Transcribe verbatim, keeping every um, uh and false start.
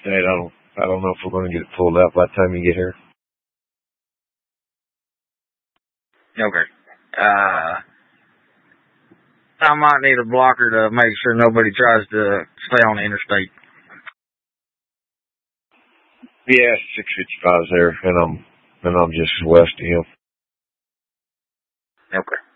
interstate. I don't, I don't know if we're going to get it pulled out by the time you get here. Okay. Uh, I might need a blocker to make sure nobody tries to stay on the interstate. Yeah, six fifty-five's there, and I'm, and I'm just west of him. Okay.